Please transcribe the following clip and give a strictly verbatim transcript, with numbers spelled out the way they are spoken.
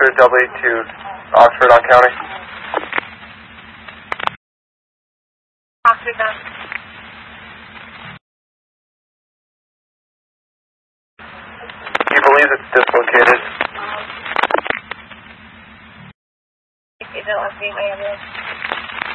Oxford W to Oxford on County. Oxford done. He believes it's dislocated. Is it like being ambulance?